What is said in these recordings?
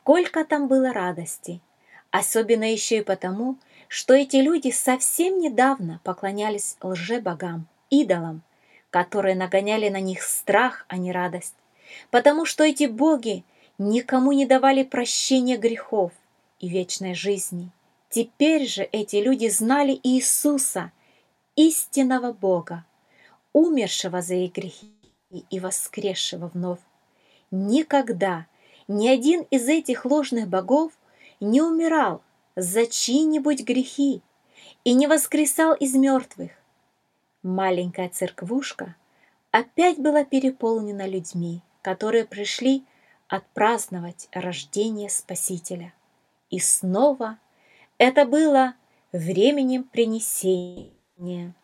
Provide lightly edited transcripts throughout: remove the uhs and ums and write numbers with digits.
сколько там было радости! Особенно еще и потому, что эти люди совсем недавно поклонялись лжебогам, идолам, которые нагоняли на них страх, а не радость, потому что эти боги никому не давали прощения грехов и вечной жизни. Теперь же эти люди знали Иисуса, истинного Бога, умершего за их грехи и воскресшего вновь. Никогда ни один из этих ложных богов не умирал за чьи-нибудь грехи и не воскресал из мертвых. Маленькая церквушка опять была переполнена людьми, которые пришли отпраздновать рождение Спасителя. И снова это было временем принесения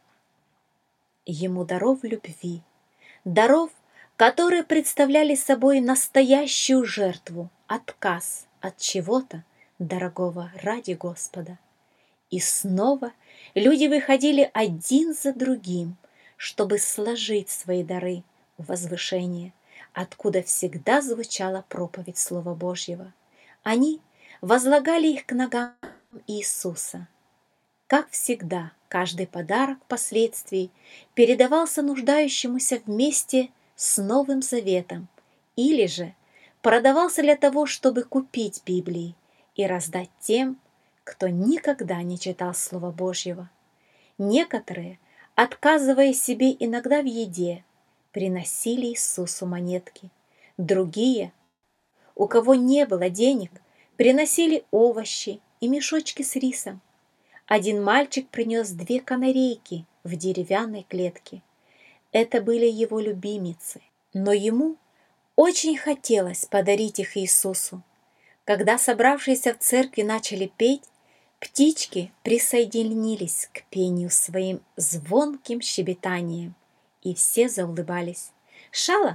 Ему даров любви, даров, которые представляли собой настоящую жертву, отказ от чего-то дорогого ради Господа. И снова люди выходили один за другим, чтобы сложить свои дары в возвышение, откуда всегда звучала проповедь Слова Божьего. Они возлагали их к ногам Иисуса. Как всегда, каждый подарок впоследствии передавался нуждающемуся вместе с Новым Заветом или же продавался для того, чтобы купить Библии и раздать тем, кто никогда не читал Слова Божьего. Некоторые, отказывая себе иногда в еде, приносили Иисусу монетки. Другие, у кого не было денег, приносили овощи и мешочки с рисом. Один мальчик принес 2 канарейки в деревянной клетке. Это были его любимицы, но ему очень хотелось подарить их Иисусу. Когда собравшиеся в церкви начали петь, птички присоединились к пению своим звонким щебетанием, и все заулыбались. Шала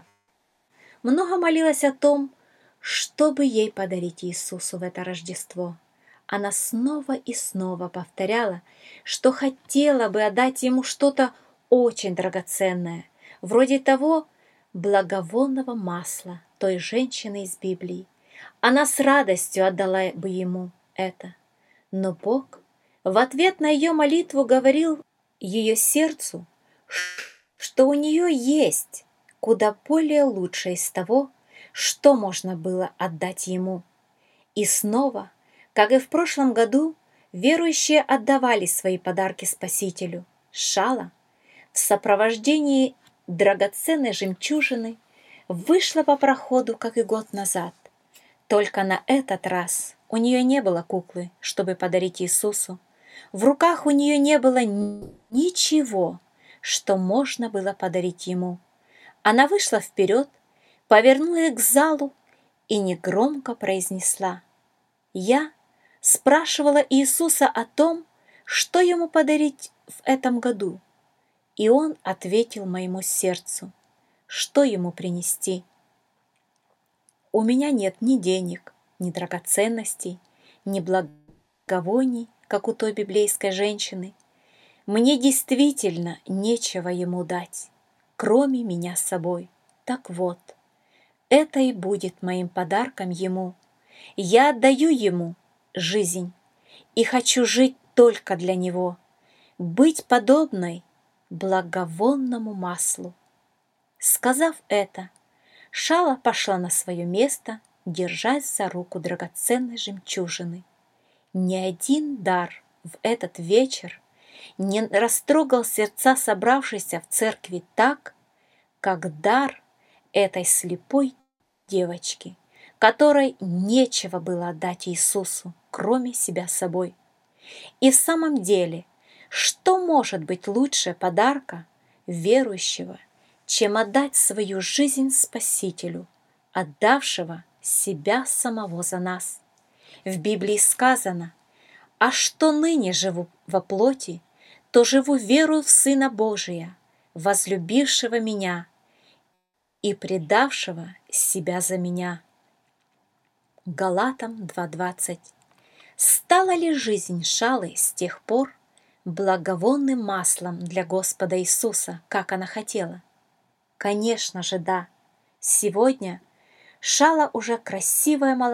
много молилась о том, чтобы ей подарить Иисусу в это Рождество. Она снова и снова повторяла, что хотела бы отдать ему что-то очень драгоценное, вроде того благовонного масла той женщины из Библии. Она с радостью отдала бы ему это. Но Бог в ответ на ее молитву говорил ее сердцу, что у нее есть куда более лучшее из того, что можно было отдать ему. И снова, как и в прошлом году, верующие отдавали свои подарки Спасителю. Шала в сопровождении драгоценной жемчужины вышла по проходу, как и год назад. Только на этот раз у нее не было куклы, чтобы подарить Иисусу. В руках у нее не было ничего, что можно было подарить ему. Она вышла вперед, повернула к залу и негромко произнесла: «Я спрашивала Иисуса о том, что ему подарить в этом году, и он ответил моему сердцу, что ему принести. У меня нет ни денег, ни драгоценностей, ни благовоний, как у той библейской женщины. Мне действительно нечего ему дать, кроме меня с собой. Так вот, это и будет моим подарком ему. Я отдаю ему жизнь и хочу жить только для него, быть подобной благовонному маслу». Сказав это, Шала пошла на свое место, держась за руку драгоценной жемчужины. Ни один дар в этот вечер не растрогал сердца собравшихся в церкви так, как дар этой слепой девочки, которой нечего было отдать Иисусу, кроме себя собой. И в самом деле, что может быть лучше подарка верующего, чем отдать свою жизнь Спасителю, отдавшего себя самого за нас? В Библии сказано: «А что ныне живу во плоти, то живу верою в Сына Божия, возлюбившего меня и предавшего себя за меня». Галатам 2:20. Стала ли жизнь Шалы с тех пор благовонным маслом для Господа Иисуса, как она хотела? Конечно же, да. Сегодня Шала уже красивая молодая